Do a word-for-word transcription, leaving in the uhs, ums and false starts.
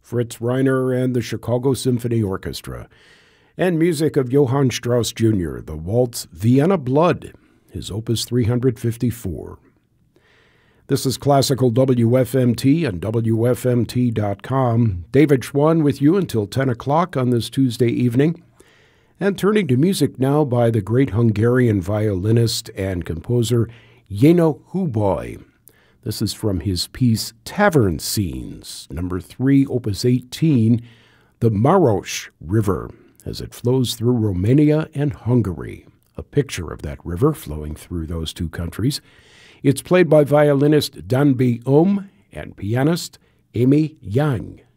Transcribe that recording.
Fritz Reiner and the Chicago Symphony Orchestra, and music of Johann Strauss Junior, the waltz Vienna Blood, his opus three hundred fifty-four. This is Classical W F M T and W F M T dot com. David Schwann with you until ten o'clock on this Tuesday evening. And turning to music now by the great Hungarian violinist and composer Jenő Hubay. This is from his piece Tavern Scenes, number three, opus eighteen, the Maros River, as it flows through Romania and Hungary. A picture of that river flowing through those two countries. It's played by violinist Danby Ohm and pianist Amy Yang.